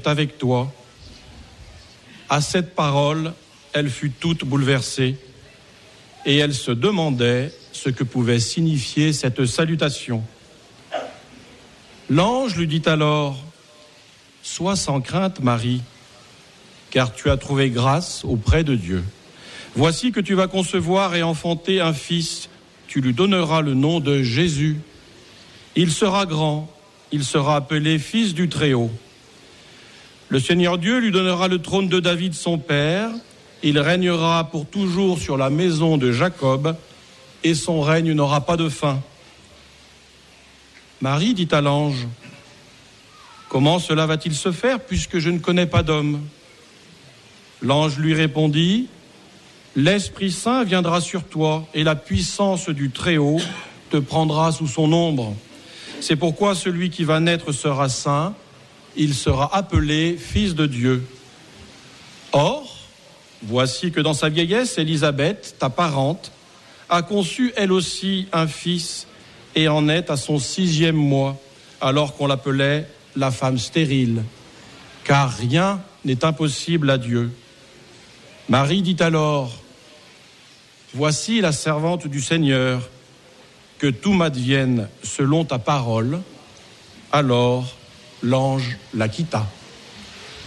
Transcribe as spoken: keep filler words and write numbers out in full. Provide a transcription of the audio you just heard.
avec toi. » À cette parole, elle fut toute bouleversée et elle se demandait ce que pouvait signifier cette salutation. L'ange lui dit alors: « Sois sans crainte, Marie, car tu as trouvé grâce auprès de Dieu. Voici que tu vas concevoir et enfanter un fils, tu lui donneras le nom de Jésus. Il sera grand, il sera appelé Fils du Très-Haut. Le Seigneur Dieu lui donnera le trône de David son père, il régnera pour toujours sur la maison de Jacob, et son règne n'aura pas de fin. » Marie dit à l'ange: « Comment cela va-t-il se faire puisque je ne connais pas d'homme ?» L'ange lui répondit: « L'Esprit Saint viendra sur toi et la puissance du Très-Haut te prendra sous son ombre. C'est pourquoi celui qui va naître sera saint, il sera appelé Fils de Dieu. Or, voici que dans sa vieillesse, Élisabeth, ta parente, a conçu elle aussi un fils et en est à son sixième mois, alors qu'on l'appelait la femme stérile, car rien n'est impossible à Dieu. Marie dit alors: « Voici la servante du Seigneur, que tout m'advienne selon ta parole. » Alors l'ange la quitta.